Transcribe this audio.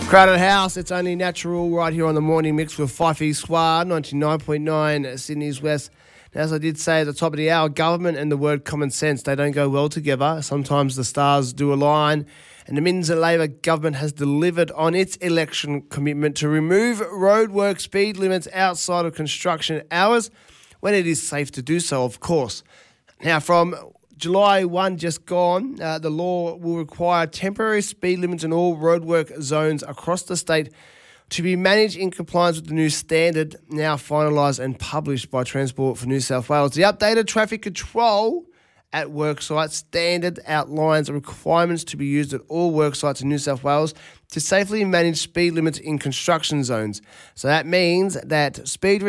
Crowded House, it's only natural right here on the morning mix with Fifey Squad, 99.9 Sydney's West. Now, as I did say at the top of the hour, government and the word common sense, they don't go well together. Sometimes the stars do align, and the Minns and Labor government has delivered on its election commitment to remove roadwork speed limits outside of construction hours when it is safe to do so, of course. Now, from July 1 just gone, the law will require temporary speed limits in all roadwork zones across the state to be managed in compliance with the new standard now finalised and published by Transport for New South Wales. The updated traffic control at work sites standard outlines the requirements to be used at all work sites in New South Wales to safely manage speed limits in construction zones. So that means that speed